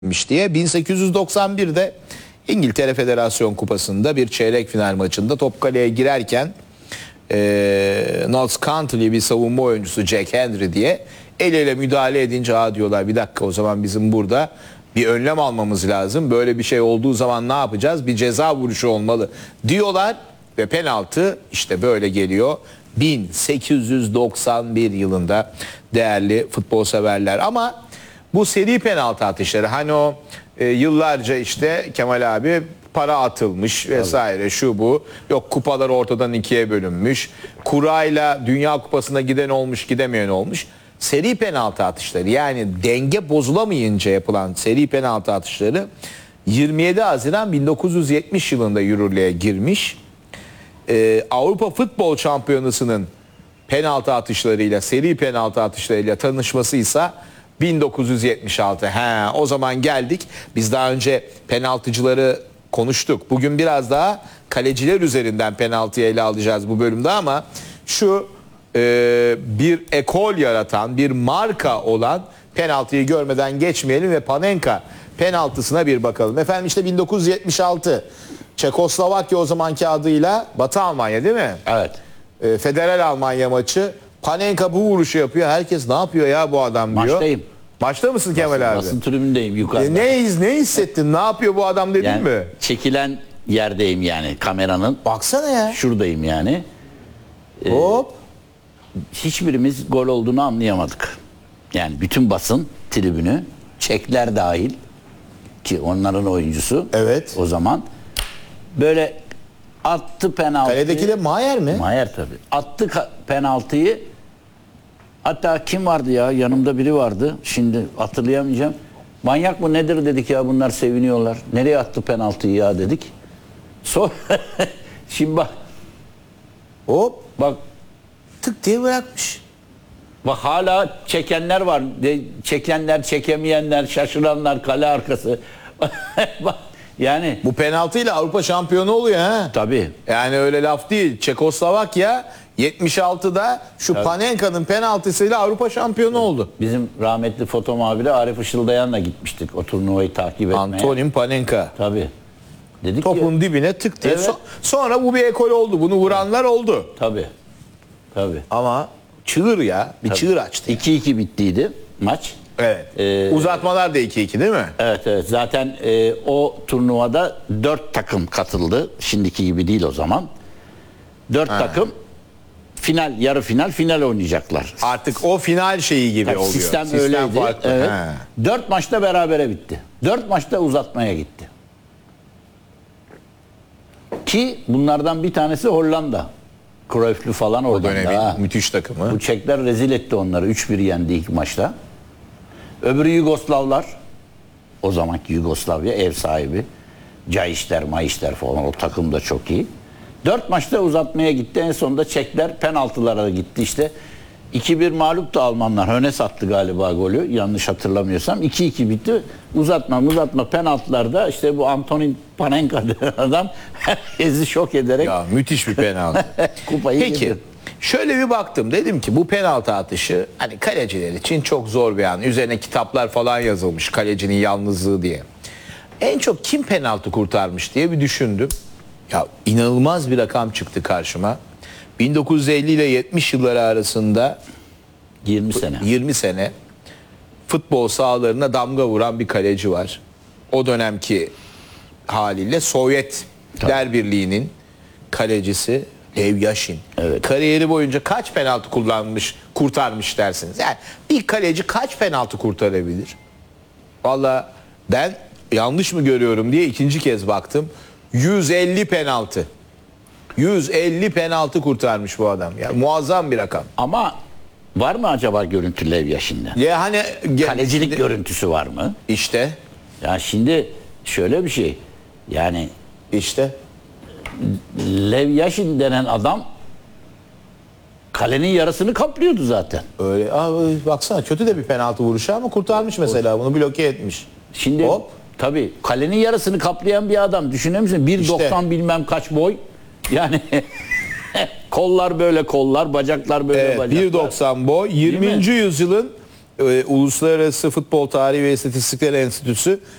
diye 1891'de İngiltere Federasyon Kupası'nda bir çeyrek final maçında Topkale'ye girerken Notts County bir savunma oyuncusu Jack Henry diye el ele müdahale edince diyorlar bir dakika o zaman bizim burada bir önlem almamız lazım. Böyle bir şey olduğu zaman ne yapacağız? Bir ceza vuruşu olmalı diyorlar ve penaltı işte böyle geliyor. 1891 yılında değerli futbol severler ama bu seri penaltı atışları hani o yıllarca işte Kemal abi para atılmış vesaire şu bu yok kupalar ortadan ikiye bölünmüş kurayla Dünya Kupası'na giden olmuş gidemeyen olmuş seri penaltı atışları yani denge bozulamayınca yapılan seri penaltı atışları 27 Haziran 1970 yılında yürürlüğe girmiş. Avrupa Futbol Şampiyonası'nın penaltı atışlarıyla seri penaltı atışlarıyla tanışmasıysa 1976. O zaman geldik. Biz daha önce penaltıcıları konuştuk. Bugün biraz daha kaleciler üzerinden penaltıyı ele alacağız bu bölümde ama şu bir ekol yaratan, bir marka olan penaltıyı görmeden geçmeyelim ve Panenka penaltısına bir bakalım. Efendim işte 1976 Çekoslovakya o zamanki adıyla Batı Almanya değil mi? Evet. Federal Almanya maçı. Panenka bu vuruşu yapıyor. Herkes ne yapıyor ya bu adam diyor. Maçtayım. Maçta mısın Kemal abi? Basın tribündeyim yukarıda. Ne hissettin? Ne yapıyor bu adam dedin Yani mi? çekilen yerdeyim yani kameranın. Baksana ya. Şuradayım yani. Hop. Hiçbirimiz gol olduğunu anlayamadık. Yani bütün basın tribünü, Çekler dahil ki onların oyuncusu. Evet. O zaman böyle attı penaltıyı. Kaledeki de Mayer mi? Mayer tabii. Attı penaltıyı. Hatta kim vardı ya? Yanımda biri vardı. Şimdi hatırlayamayacağım. Manyak mı nedir dedik ya bunlar seviniyorlar. Nereye attı penaltıyı ya dedik. Sonra şimdi bak. Hop. Bak. Tık diye bırakmış. Bak hala çekenler var. Çekenler, çekemeyenler, şaşıranlar kale arkası. Bak yani. Bu penaltıyla Avrupa şampiyonu oluyor ha. Tabii. Yani öyle laf değil. Çekoslovakya 76'da şu Panenka'nın penaltısıyla Avrupa şampiyonu oldu. Bizim rahmetli foto muhabiri Arif Işıldayan'la gitmiştik o turnuvayı takip etmeye. Antonin Panenka. Tabii. Dedik Topun ki, dibine tık diye. Evet. Sonra bu bir ekol oldu. Bunu vuranlar oldu. Tabii. Tabii. Ama çığır ya. Bir çığır açtı. 2-2 bittiydi maç. Evet. Uzatmalar da 2-2 değil mi? Evet evet. Zaten o turnuvada 4 takım katıldı. Şimdiki gibi değil o zaman. 4 takım final, yarı final, final oynayacaklar. Artık o final şeyi gibi Tabii oluyor. sistem öyleydi. farklı. Evet. 4 maçta berabere bitti. 4 maçta uzatmaya gitti. Ki bunlardan bir tanesi Hollanda. Cruyff'lu falan O oradan dönemin da. müthiş takımı. Bu Çekler rezil etti onları. 3-1 yendi ilk maçta. Öbürü Yugoslavlar. O zamanki Yugoslavya ev sahibi. Cayişler, Mayişler falan o takım da çok iyi. 4 maçta uzatmaya gitti. En sonunda Çekler penaltılara gitti işte. 2-1 mağlup da Almanlar. Hönes attı galiba golü. Yanlış hatırlamıyorsam. 2-2 bitti. Uzatma penaltılarda işte bu Antonin Panenka denen adam herkesi şok ederek Ya müthiş bir penaltı. kupayı Peki getirdi. şöyle bir baktım. Dedim ki bu penaltı atışı hani kaleciler için çok zor bir an. Üzerine kitaplar falan yazılmış kalecinin yalnızlığı diye. En çok kim penaltı kurtarmış diye bir düşündüm. Ya inanılmaz bir rakam çıktı karşıma. 1950 ile 70 yılları arasında 20 sene. 20 sene futbol sahalarına damga vuran bir kaleci var. O dönemki haliyle Sovyetler Birliği'nin kalecisi Lev Yashin. Evet. Kariyeri boyunca kaç penaltı kurtarmış dersiniz? Yani bir kaleci kaç penaltı kurtarabilir? Valla ben yanlış mı görüyorum diye ikinci kez baktım. 150 penaltı. 150 penaltı kurtarmış bu adam. Yani muazzam bir rakam. Ama var mı acaba görüntü Lev Yashin'den? Ya hani Kalecilik görüntüsü var mı? işte Ya şimdi şöyle bir şey. Yani işte Lev Yashin denen adam kalenin yarısını kaplıyordu zaten. öyle. Baksana kötü de bir penaltı vuruşu ama kurtarmış mesela. Bunu bloke etmiş. Şimdi Hop. tabii kalenin yarısını kaplayan bir adam düşünüyor musun? 1.90 İşte. bilmem kaç boy. Yani kollar böyle kollar, bacaklar böyle Evet, bacaklar. 1.90 boy. 20. mi? yüzyılın Uluslararası Futbol Tarihi ve İstatistikler Enstitüsü